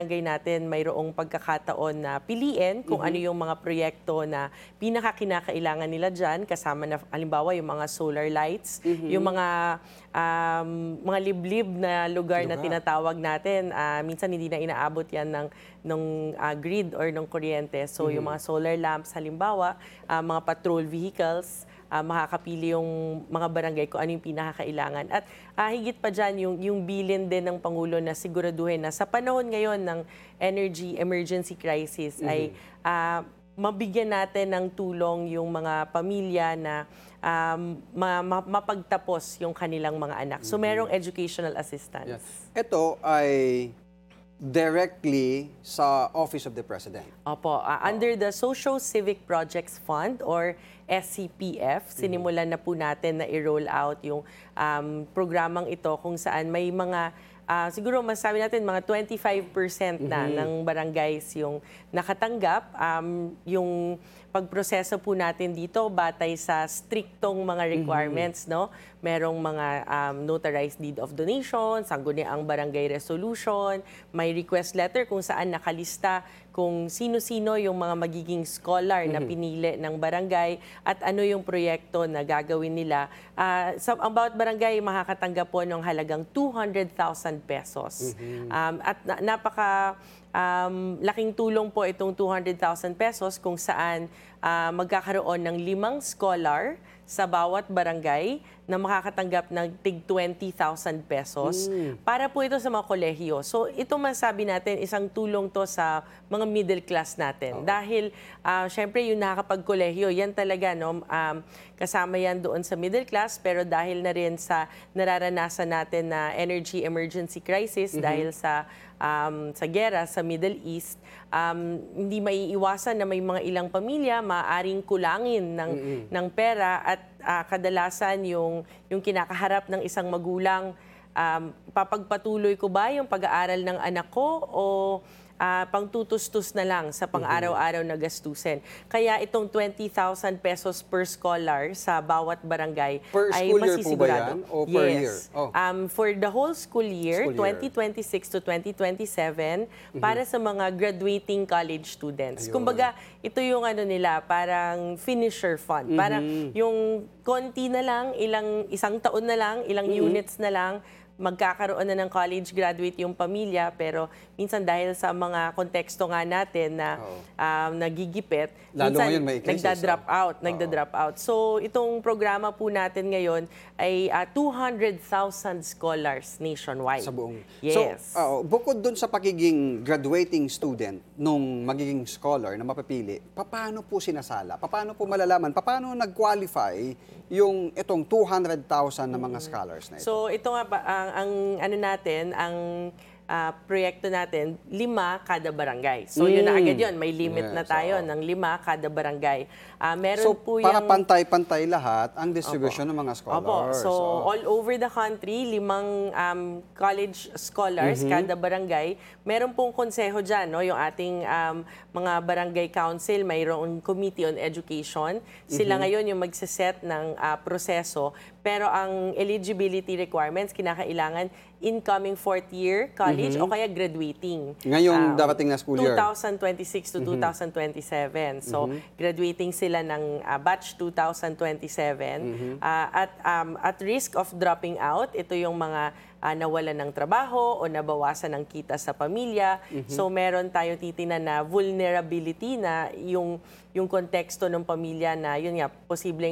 barangay natin mayroong pagkakataon na piliin kung ano yung mga proyekto na pinakakinakailangan nila dyan, kasama na halimbawa yung mga solar lights, yung mga liblib na lugar na tinatawag natin, minsan hindi na inaabot yan ng grid or ng kuryente. So yung mga solar lamps halimbawa, mga patrol vehicles, makakapili yung mga barangay kung ano yung pinakakailangan. At higit pa dyan, yung bilin din ng Pangulo na siguraduhin na sa panahon ngayon ng energy emergency crisis ay mabigyan natin ng tulong yung mga pamilya na mapagtapos yung kanilang mga anak. So merong educational assistance. Yes. Ito ay directly sa Office of the President. Opo, under the Social Civic Projects Fund or SCPF, sinimulan na po natin na i-roll out yung programang ito kung saan may mga siguro masabi natin mga 25% na ng barangays yung nakatanggap. Yung pagproseso po natin dito batay sa striktong mga requirements, no? Merong mga notarized deed of donation, sangguniang barangay resolution, may request letter kung saan nakalista kung sino-sino yung mga magiging scholar na pinili ng barangay at ano yung proyekto na gagawin nila. Ang bawat barangay makakatanggap po ng halagang 200,000 pesos. At napaka laking tulong po itong 200,000 pesos kung saan magkakaroon ng 5 scholar sa bawat barangay na makakatanggap ng tig 20,000 pesos para po ito sa mga kolehiyo. So ito masabi natin, isang tulong to sa mga middle class natin. Dahil syempre yung nakakapag-kolehiyo, yan talaga, no? Kasama yan doon sa middle class, pero dahil na rin sa nararanasan natin na energy emergency crisis dahil sa gera sa Middle East, hindi maiiwasan na may mga ilang pamilya maaaring kulangin ng pera at kadalasan yung kinakaharap ng isang magulang, papagpatuloy ko ba yung pag-aaral ng anak ko o pangtutustos na lang sa pang-araw-araw na gastusin. Kaya itong 20,000 pesos per scholar sa bawat barangay Per ay school year po ba masisigurado. yan? O per year? Oh. For the whole school year, School year. 2026 to 2027, para sa mga graduating college students. Ayun. Kumbaga, ito yung ano nila, parang finisher fund. Parang yung konti na lang, isang taon na lang, ilang units na lang, magkakaroon na ng college graduate yung pamilya, pero minsan dahil sa mga konteksto nga natin na nagigipit, Lalo minsan ngayon may crisis, nagda-drop out. So itong programa po natin ngayon ay 200,000 scholars nationwide. Sa buong. Yes. So, bukod dun sa pagiging graduating student nung magiging scholar na mapapili, paano po sinasala? Paano po malalaman? Paano nag-qualify yung itong 200,000 na mga scholars na ito? So ito nga ang ano natin, ang proyekto natin, 5 kada barangay. So yun na agad yun, may limit na tayo ng 5 kada barangay. Meron So, po para yung pantay-pantay lahat ang distribution ng mga scholars. So, all over the country, 5 college scholars kada barangay. Meron pong konseho dyan, no? Yung ating mga barangay council, mayroong Committee on Education. Sila ngayon yung magsiset ng proseso. Pero ang eligibility requirements, kinakailangan incoming 4th year college o kaya graduating. Ngayong darating na school year. 2026 to 2027. So, graduating sila ng batch 2027. At risk of dropping out, ito yung mga nawalan ng trabaho o nabawasan ng kita sa pamilya. So, meron tayo titinan na vulnerability na yung konteksto ng pamilya na yun nga, posibleng